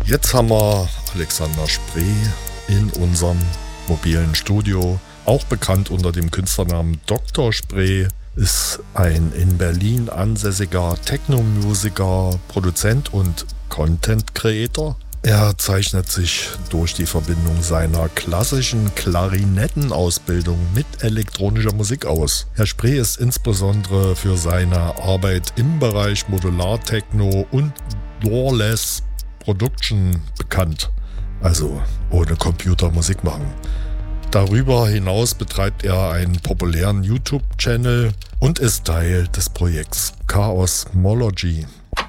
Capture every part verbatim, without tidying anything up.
Jetzt haben wir Alexander Spree in unserem mobilen Studio, auch bekannt unter dem Künstlernamen Doktor Spree, ist ein in Berlin ansässiger Techno-Musiker, Produzent und Content-Creator. Er zeichnet sich durch die Verbindung seiner klassischen Klarinettenausbildung mit elektronischer Musik aus. Herr Spree ist insbesondere für seine Arbeit im Bereich Modular-Techno und Doorless Production bekannt, also ohne Computer Musik machen. Darüber hinaus betreibt er einen populären YouTube-Channel und ist Teil des Projekts Chaosmology.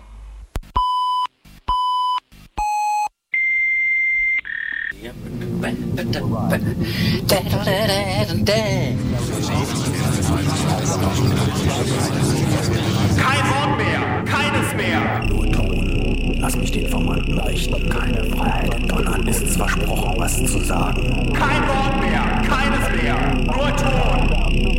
Kein Wort mehr, keines mehr. Nur Ton. Lass mich den Formanten beichten. Keine Freiheit. Donnern ist versprochen, was zu sagen. Kein Wort mehr, keines mehr. Nur Ton.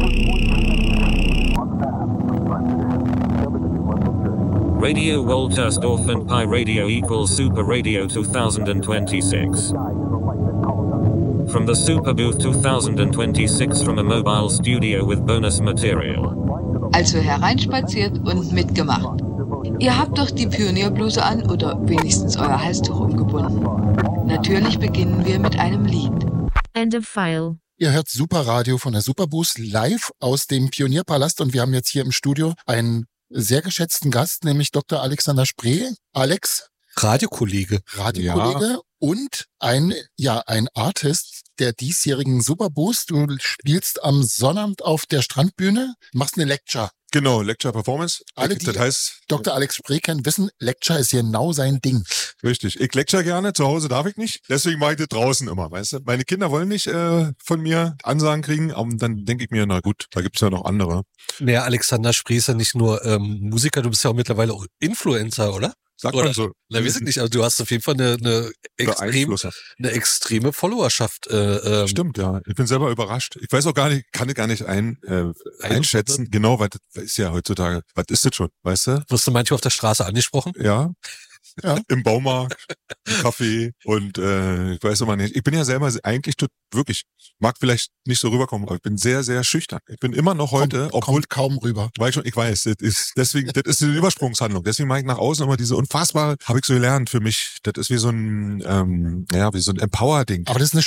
Radio Woltersdorf and Pi Radio equals Super Radio twenty twenty-six. From the Super Booth twenty twenty-six from a mobile studio with bonus material. Also hereinspaziert und mitgemacht. Ihr habt doch die Pionierbluse an oder wenigstens euer Halstuch umgebunden. Natürlich beginnen wir mit einem Lied. End of file. Ihr hört Superradio von der Superboost live aus dem Pionierpalast und wir haben jetzt hier im Studio einen sehr geschätzten Gast, nämlich Doktor Alexander Spree. Alex. Radiokollege. Radiokollege ja. Und ein, ja, ein Artist der diesjährigen Superboost. Du spielst am Sonnabend auf der Strandbühne, machst eine Lecture. Genau, Lecture Performance. Alle, die das heißt, Doktor Alex Spree kennen, wissen, Lecture ist genau sein Ding. Richtig. Ich lecture gerne, zu Hause darf ich nicht. Deswegen mache ich das draußen immer, weißt du. Meine Kinder wollen nicht äh, von mir Ansagen kriegen, aber dann denke ich mir, na gut, da gibt's ja noch andere. Naja, Alexander Spree ist ja nicht nur ähm, Musiker, du bist ja auch mittlerweile auch Influencer, oder? Sagt Oder, man so. Na, weiß ich nicht, aber du hast auf jeden Fall eine, eine, extrem, eine extreme Followerschaft. Äh, ähm. Stimmt, ja. Ich bin selber überrascht. Ich weiß auch gar nicht, kann ich gar nicht ein, äh, einschätzen. Genau, weil das ist ja heutzutage, was ist das schon, weißt du? Wirst du manchmal auf der Straße angesprochen? Ja. Ja. Im Baumarkt, im Café und äh, ich weiß immer nicht. Ich bin ja selber eigentlich tut, wirklich, mag vielleicht nicht so rüberkommen, aber ich bin sehr, sehr schüchtern. Ich bin immer noch heute, kommt, obwohl kommt kaum rüber. Weil ich schon, ich weiß, das ist deswegen, das ist eine Übersprungshandlung. Deswegen mache ich nach außen immer diese unfassbare, habe ich so gelernt für mich. Das ist wie so ein, ähm, ja, wie so ein Empower-Ding. Aber das ist eine